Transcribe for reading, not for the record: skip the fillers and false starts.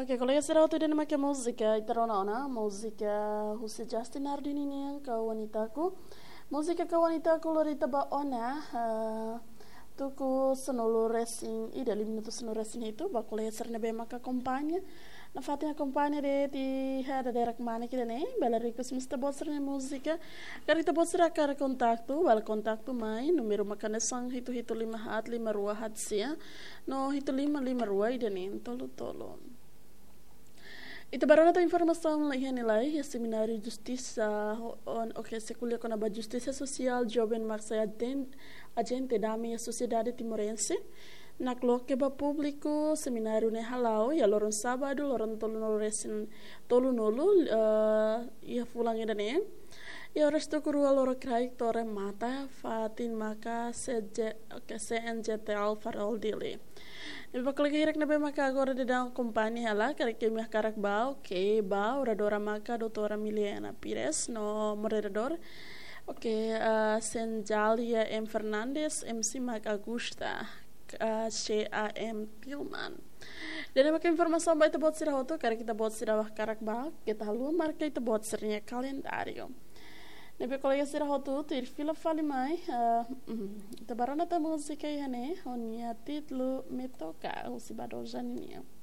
Oke, kalau ya serau tu dia nama musika iterona musika Jose Justin Nardini yang ka wanitaku. Musika ka wanitaku lorita ba ona tuku sonolo racing ida 5 minutos sonolo racing itu bakul ya serna be maka kompanya. Na fatina kompanya de ti hada derak mana kita ne bala request mista bosra musika. Karita bosra kar kontaktu bala kontaktu mai numero makana sang hitu 5 hat 5 rua hat sia. No hitu 5 rua ida ne tolo. Ito barang na informação lá nilai ya seminário justiça se kuliah kona ba justiça social jovem marsa agente da minha sociedade timorense na cloque ba público seminário ne halau ya loron sábado loron tolu nolo ya fulang ida ne ya resto kurua loro krai tore mata fatin maka CNJT Alfarol dili. Iba kalau kira kena maka agora de dalam kompani hala kare que me karak bau que bau radora maka doutora Miliana Pires no moderador Senjalia M Fernandes MC Mac Augusta CAM Pilman. Dan maka informasi ba ito bot sira hoto kare kita bot sira karak bau kita halu marka ito bot sirnya kalendario. Nebe kolega sira hotu tir fila fali mai ita barana ta musika ya ne honia titlu me toca o si bado janinha